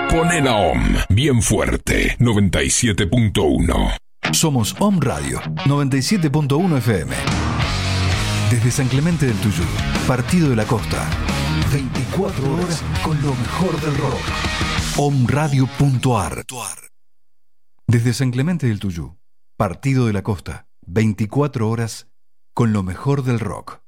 Poné la OM bien fuerte, 97.1. Somos OM Radio, 97.1 FM. Desde San Clemente del Tuyú, Partido de la Costa. 24 horas con lo mejor del rock. omradio.ar. Desde San Clemente del Tuyú, Partido de la Costa. 24 horas con lo mejor del rock.